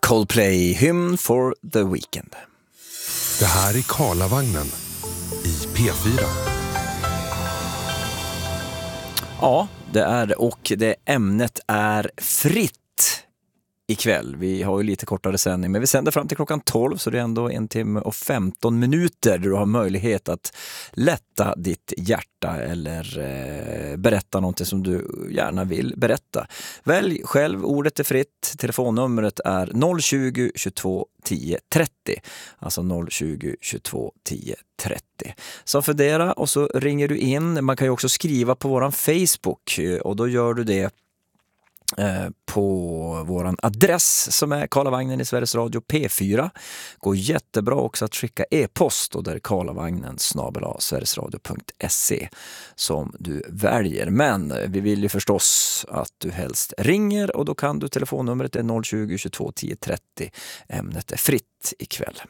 Coldplay, Hymn for the Weekend. Det här är Karlavagnen i P4. Ja, det är det. Och det ämnet är fritt ikväll. Vi har ju lite kortare sändning, men vi sänder fram till klockan 12, så det är ändå 1 timme och 15 minuter där du har möjlighet att lätta ditt hjärta eller berätta någonting som du gärna vill berätta. Välj själv, ordet är fritt. Telefonnumret är 020 22 10 30. Alltså 020 22 10 30. Så fundera och så ringer du in. Man kan ju också skriva på våran Facebook, och då gör du det på våran adress som är Karlavagnen i Sveriges Radio P4. Går jättebra också att skicka e-post, och där är karlavagnen@sverigesradio.se som du väljer. Men vi vill ju förstås att du helst ringer, och då kan du telefonnumret är 020 22 10 30. Ämnet är fritt ikväll.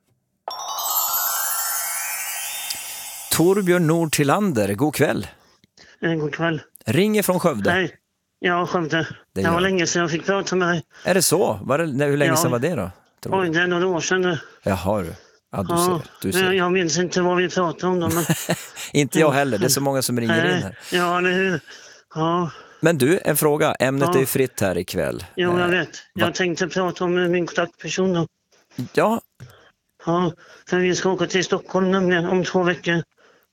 Torbjörn Nordtillander, god kväll. God kväll. Ringer från Skövde. Hej. Ja, Skövde. Det var länge sedan jag fick prata med dig. Är det så? Hur länge sedan var det då? Oj, det är några år sedan nu. Jaha, du. Ja, du ser. Jag minns inte vad vi pratade om då. Men... Inte jag heller, det är så många som ringer in här. Ja, eller hur? Ja. Men du, en fråga. Ämnet är ju fritt här ikväll. Jo, jag vet. Jag tänkte prata om min kontaktperson då. Ja. Ja, för vi ska åka till Stockholm nämligen om 2 veckor.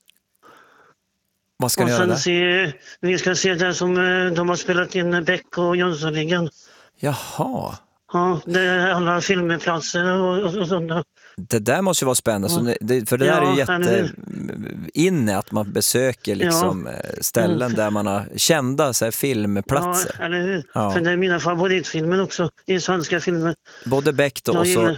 Vad ska ni göra där? Vi ska se det som de har spelat in Beck och Jönssonligan. Jaha. Ja, det är alla filmplatser och sånt. Det där måste ju vara spännande. Ja. För det där är ju inne att man besöker liksom ställen där man har kända så här, filmplatser. Ja, eller hur? Ja. För det är mina favoritfilmer också, i svenska filmer. Både Beck då och så...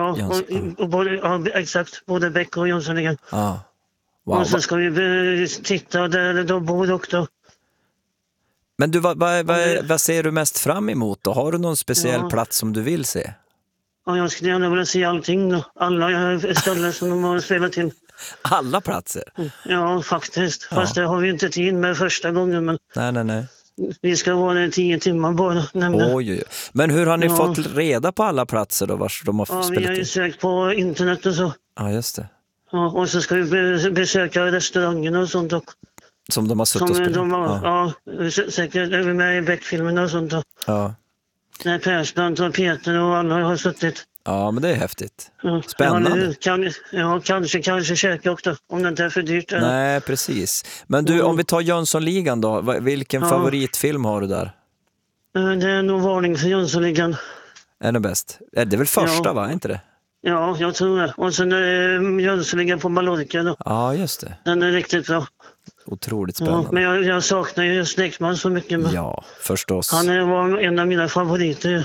Exakt. Både Beck och Jönssonligan. Ja. Wow. Och så ska vi titta där de bor också. Men du, vad ser du mest fram emot då? Har du någon speciell plats som du vill se? Ja, jag skulle gärna vilja se allting då. Alla ställen som de har spelat in. Alla platser? Ja, faktiskt. Fast det har vi inte tid med första gången. Men nej. Vi ska vara där 10 timmar bara. Oj. Men hur har ni fått reda på alla platser då, vars de har spelat in? Vi har ju sökt på internet och så. Ja, just det. Ja, och så ska vi besöka restaurangerna och sånt också. Som de har suttit och spelat? Säkert är vi med i Beck-filmerna och sånt. Ja. När Persbrandt och Peter och alla har suttit. Ja, men det är häftigt. Spännande. Kanske käka också, om det inte är för dyrt. Eller? Nej, precis. Men du, om vi tar Jönssonligan då. Vilken favoritfim har du där? Det är nog Varning för Jönssonligan. Är det bäst? Det är väl första, va? Inte det? Ja, jag tror det. Och sen är Jönssonligan på Mallorca då. Ja, just det. Den är riktigt bra. Otroligt spännande. Ja, men jag saknar ju Snäckman så mycket. Men ja, förstås. Han var en av mina favoriter.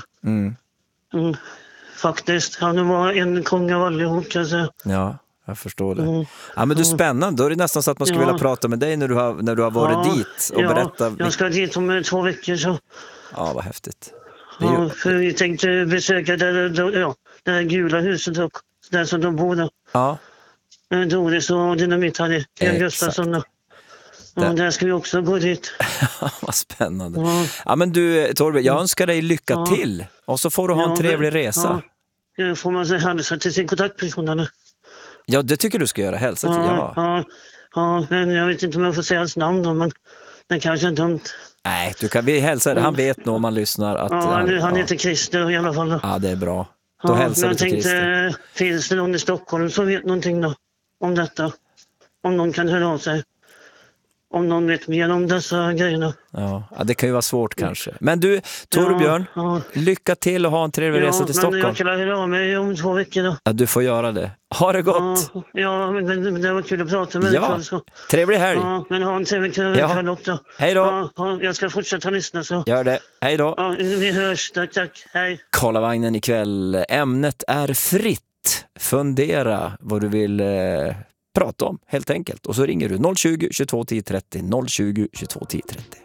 Faktiskt. Han var en kung av allihop, kan jag säga. Ja, jag förstår det. Ja, men du, spännande. Då är det nästan så att man skulle vilja prata med dig när du har varit dit och berätta. Jag ska dit om 2 veckor så. Ja, vad häftigt. Ja, för vi tänkte besöka det gula huset och där som de bor. Ja. Doris och Dynamit hade Gustafsson. Ja, där ska vi också gå dit. Vad spännande. Ja, men du, Torbjörn, jag önskar dig lycka till. Och så får du ha en trevlig resa. Ja, får man hälsa till sin kontaktperson? Ja, det tycker du ska göra. Hälsa till, Ja, men jag vet inte om jag får säga hans namn då, men det kanske är dumt. Nej, vi hälsar. Han vet nog om man lyssnar att... Han heter Christer i alla fall då. Ja, det är bra. Då hälsar vi till Christer. Finns det någon i Stockholm som vet någonting då om detta? Om någon kan höra av sig. Om någon vet mer om dessa grejerna. Ja, det kan ju vara svårt kanske. Men du, Torbjörn, lycka till och ha en trevlig resa till Stockholm. Jag kan höra av mig om 2 veckor då. Ja, du får göra det. Ha det gott. Ja, men det var kul att prata med dig. Ja, trevlig helg. Ja, men ha en trevlig kväll också. Hej då. Ja, jag ska fortsätta lyssna så. Gör det. Hej då. Ja, vi hörs. Tack. Hej. Karlavagnen ikväll. Ämnet är fritt. Fundera vad du vill prata om, helt enkelt. Och så ringer du 020 22 10 30, 020 22 10 30.